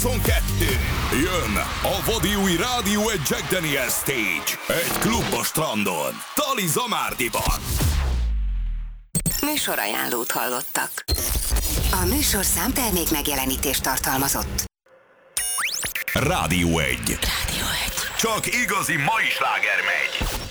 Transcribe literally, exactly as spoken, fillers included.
huszonkettő. Jön a vadi új Rádió egy Jack Daniel Stage. Egy klub a strandon. Tali Zamárdiban. Műsorajánlót hallottak. A műsorszám termék megjelenítést tartalmazott. Rádió egy. Rádió egy. Csak igazi mai sláger megy.